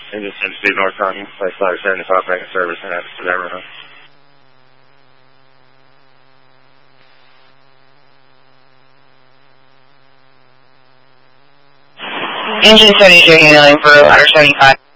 Engine 72 North Taunton, place ladder 75, making service and access to that runway. Engine 72 handling for ladder 75.